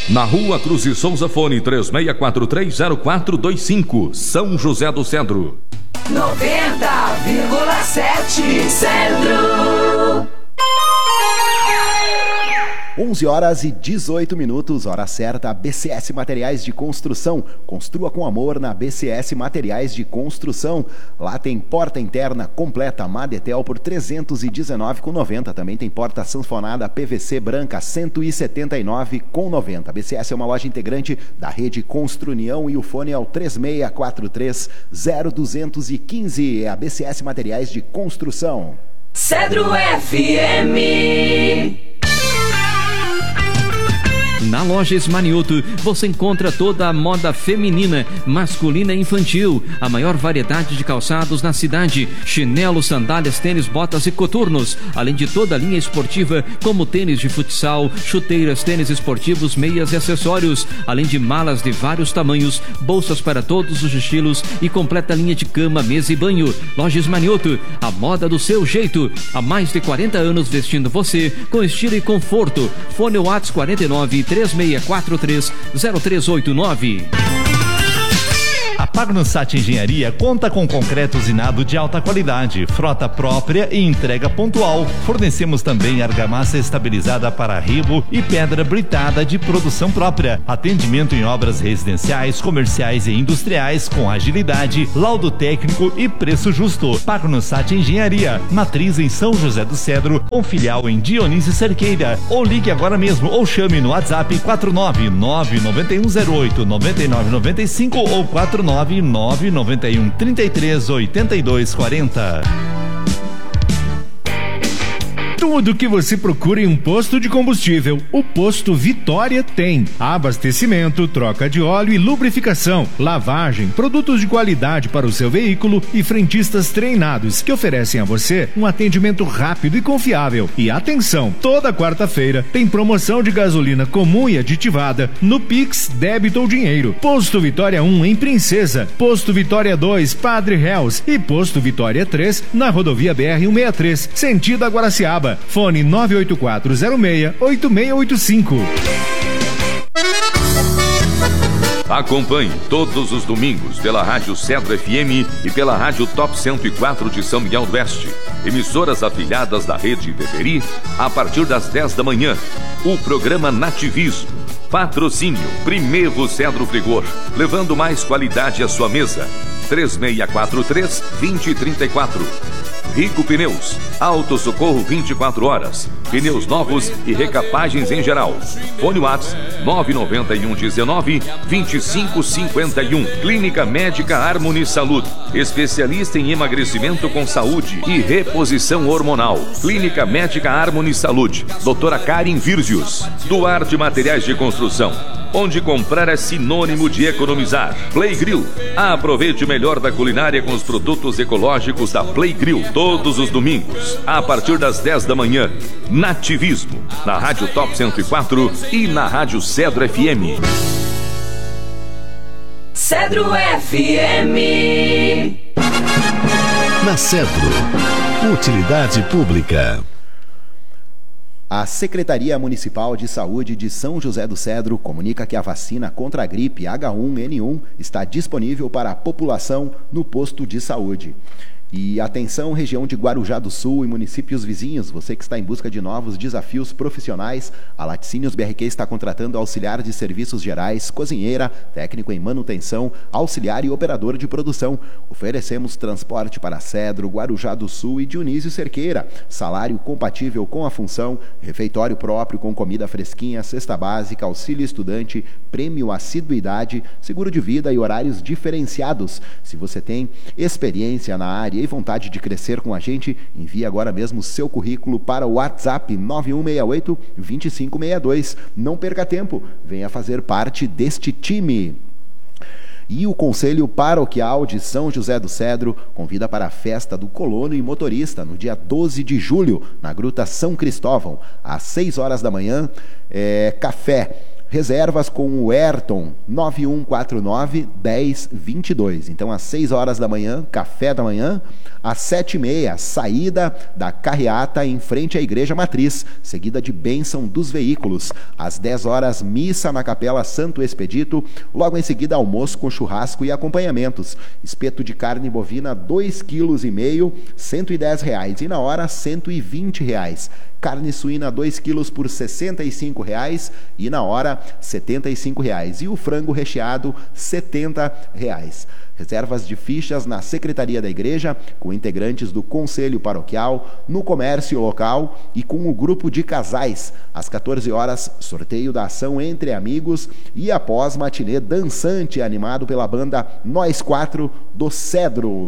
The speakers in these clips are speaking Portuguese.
Na Rua Cruz de Souza, fone 36430425, São José do Cedro. 90,7 Cedro. 11h18, hora certa, BCS Materiais de Construção. Construa com amor na BCS Materiais de Construção. Lá tem porta interna completa Madetel por R$ 319,90. Também tem porta sanfonada PVC branca R$ 179,90. BCS é uma loja integrante da rede Construnião e o fone é o 36430215. É a BCS Materiais de Construção. Cedro FM. Na loja Esmanioto você encontra toda a moda feminina, masculina e infantil, a maior variedade de calçados na cidade, chinelos, sandálias, tênis, botas e coturnos, além de toda a linha esportiva como tênis de futsal, chuteiras, tênis esportivos, meias e acessórios, além de malas de vários tamanhos, bolsas para todos os estilos e completa linha de cama, mesa e banho. Loja Esmanioto, a moda do seu jeito, há mais de 40 anos vestindo você com estilo e conforto. Fone WhatsApp 49 3643 0389. A Pagnussat Engenharia conta com concreto usinado de alta qualidade, frota própria e entrega pontual. Fornecemos também argamassa estabilizada para rebo e pedra britada de produção própria. Atendimento em obras residenciais, comerciais e industriais com agilidade, laudo técnico e preço justo. Pagnussat Engenharia, matriz em São José do Cedro, com filial em Dionísio Cerqueira. Ou ligue agora mesmo ou chame no WhatsApp 49991089995 ou 49991338240. Tudo que você procura em um posto de combustível, o Posto Vitória tem. Abastecimento, troca de óleo e lubrificação, lavagem, produtos de qualidade para o seu veículo e frentistas treinados que oferecem a você um atendimento rápido e confiável. E atenção, toda quarta-feira tem promoção de gasolina comum e aditivada no Pix, débito ou dinheiro. Posto Vitória 1 em Princesa, Posto Vitória 2, Padre Reus e Posto Vitória 3 na rodovia BR-163, sentido Guaraciaba. Fone 98406-8685. Acompanhe todos os domingos pela Rádio Cedro FM e pela Rádio Top 104 de São Miguel do Oeste. Emissoras afiliadas da rede Beberi, a partir das 10 da manhã. O programa Nativismo. Patrocínio Primeiro Cedro Frigor, levando mais qualidade à sua mesa. 3643-2034. Rico Pneus, Auto Socorro 24 horas, pneus novos e recapagens em geral. Fone WhatsApp 99119-2551. Clínica Médica Harmony Saúde, especialista em emagrecimento com saúde e reposição hormonal. Clínica Médica Harmony Saúde, doutora Karen Virgius. Duarte Materiais de Construção, onde comprar é sinônimo de economizar. Play Grill, aproveite o melhor da culinária com os produtos ecológicos da Play Grill. Todos os domingos, a partir das 10 da manhã. Nativismo, na Rádio Top 104 e na Rádio Cedro FM. Cedro FM. Na Cedro, utilidade pública. A Secretaria Municipal de Saúde de São José do Cedro comunica que a vacina contra a gripe H1N1 está disponível para a população no posto de saúde. E atenção, região de Guarujá do Sul e municípios vizinhos, você que está em busca de novos desafios profissionais, a Laticínios BRQ está contratando auxiliar de serviços gerais, cozinheira, técnico em manutenção, auxiliar e operador de produção. Oferecemos transporte para Cedro, Guarujá do Sul e Dionísio Cerqueira, salário compatível com a função, refeitório próprio com comida fresquinha, cesta básica, auxílio estudante, prêmio assiduidade, seguro de vida e horários diferenciados. Se você tem experiência na área e vontade de crescer com a gente, envie agora mesmo seu currículo para o WhatsApp 9168-2562. Não perca tempo, venha fazer parte deste time. E o Conselho Paroquial de São José do Cedro convida para a festa do colono e motorista no dia 12 de julho, na Gruta São Cristóvão, às 6 horas da manhã, café, Reservas com o Ayrton, 9149-1022. Então, às 6 horas da manhã, café da manhã. Às 7h30, saída da carreata em frente à Igreja Matriz, seguida de bênção dos veículos. Às 10 horas, missa na Capela Santo Expedito. Logo em seguida, almoço com churrasco e acompanhamentos. Espeto de carne bovina, 2,5 kg, R$110. E na hora, R$120. Carne suína 2 quilos por R$65 e na hora R$75. E o frango recheado R$70. Reservas de fichas na Secretaria da Igreja, com integrantes do Conselho Paroquial, no comércio local e com o grupo de casais. Às 14 horas, sorteio da ação entre amigos e após matinê dançante animado pela banda Nós Quatro do Cedro.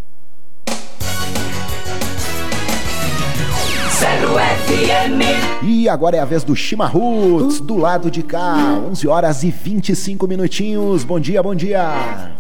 Cedro FM. E agora é a vez do Chimarruts, do lado de cá, 11 horas e 25 minutinhos. Bom dia, bom dia.